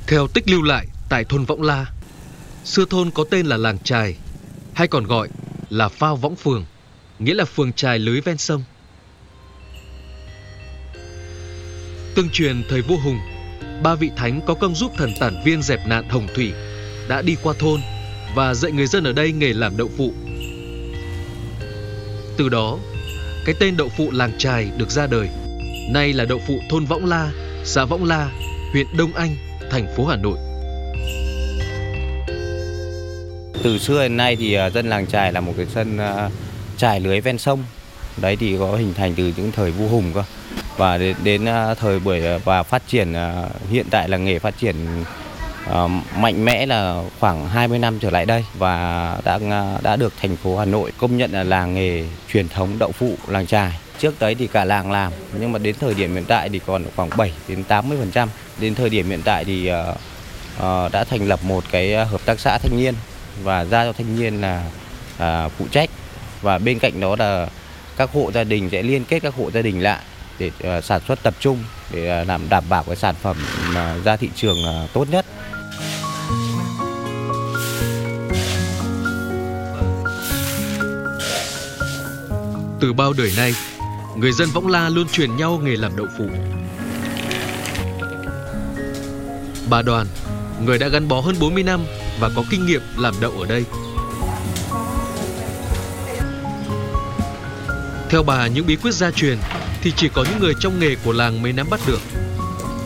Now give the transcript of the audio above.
Theo tích lưu lại tại thôn Võng La, xưa thôn có tên là làng chài, hay còn gọi là Phao Võng Phường, nghĩa là phường chài lưới ven sông. Tương truyền thời vua Hùng, 3 vị thánh có công giúp thần tản viên dẹp nạn hồng thủy đã đi qua thôn và dạy người dân ở đây nghề làm đậu phụ. Từ đó, cái tên đậu phụ làng chài được ra đời. Nay là đậu phụ thôn Võng La, xã Võng La, huyện Đông Anh, thành phố Hà Nội. Từ xưa đến nay thì dân làng chài là một cái dân chài lưới ven sông. Đấy thì có hình thành từ những thời vua Hùng cơ. Và đến thời buổi và phát triển hiện tại là nghề phát triển mạnh mẽ là khoảng 20 năm trở lại đây và đã được thành phố Hà Nội công nhận là làng nghề truyền thống đậu phụ làng chài. Trước đấy thì cả làng làm, nhưng mà đến thời điểm hiện tại thì còn khoảng 7 đến 80%. Đến thời điểm hiện tại thì đã thành lập một cái hợp tác xã thanh niên và giao cho thanh niên là phụ trách, và bên cạnh đó là các hộ gia đình sẽ liên kết các hộ gia đình lại để sản xuất tập trung để làm đảm bảo cái sản phẩm ra thị trường tốt nhất. Từ bao đời nay, người dân Võng La luôn truyền nhau nghề làm đậu phụ. Bà Đoàn, người đã gắn bó hơn 40 năm và có kinh nghiệm làm đậu ở đây. Theo bà, những bí quyết gia truyền thì chỉ có những người trong nghề của làng mới nắm bắt được.